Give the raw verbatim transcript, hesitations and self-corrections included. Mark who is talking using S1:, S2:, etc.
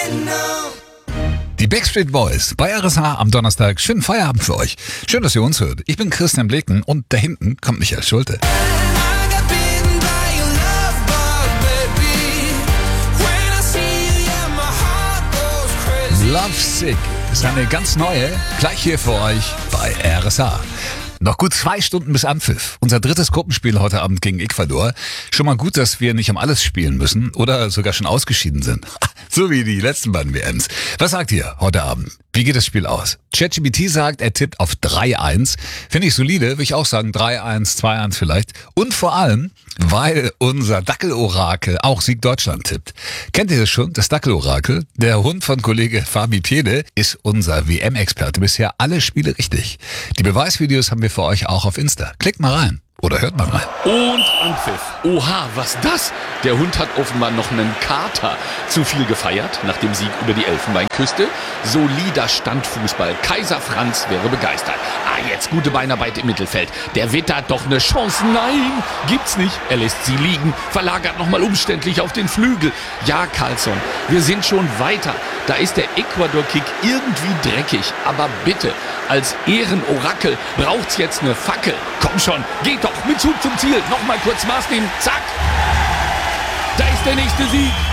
S1: Die Backstreet Boys bei R S H am Donnerstag. Schönen Feierabend für euch. Schön, dass ihr uns hört. Ich bin Christian Bleken und da hinten kommt Michael Schulte. Love Sick ist eine ganz neue, gleich hier für euch bei R S H. Noch gut zwei Stunden bis Anpfiff. Unser drittes Gruppenspiel heute Abend gegen Ecuador. Schon mal gut, dass wir nicht um alles spielen müssen oder sogar schon ausgeschieden sind. So wie die letzten beiden W Ms. Was sagt ihr heute Abend? Wie geht das Spiel aus? ChatGPT sagt, er tippt auf drei eins. Finde ich solide, würde ich auch sagen drei eins, zwei eins vielleicht. Und vor allem, weil unser Dackelorakel auch Sieg Deutschland tippt. Kennt ihr das schon, das Dackelorakel? Der Hund von Kollege Fabi Pede ist unser W M-Experte. Bisher alle Spiele richtig. Die Beweisvideos haben wir für euch auch auf Insta. Klickt mal rein. Oder hört mal rein.
S2: Und Anpfiff. Oha, was das? Der Hund hat offenbar noch einen Kater. Zu viel gefeiert nach dem Sieg über die Elfenbeinküste. Solider Standfußball. Kaiser Franz wäre begeistert. Ah, jetzt gute Beinarbeit im Mittelfeld. Der wittert doch eine Chance. Nein, gibt's nicht. Er lässt sie liegen, verlagert nochmal umständlich auf den Flügel. Ja, Carlsson, wir sind schon weiter. Da ist der Ecuador-Kick irgendwie dreckig. Aber bitte, als Ehrenorakel braucht's jetzt eine Fackel. Komm schon, geht doch mit Zug zum Ziel. Nochmal kurz Maß nehmen. Zack. Da ist der nächste Sieg.